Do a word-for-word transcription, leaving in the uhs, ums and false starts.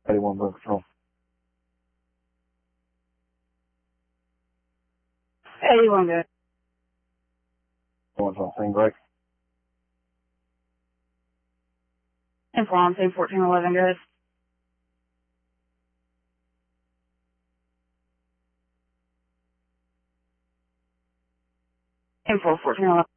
eighty-one Burke Patrol. eighty-one good. One's on scene break. Info on scene fourteen eleven good. Info fourteen eleven.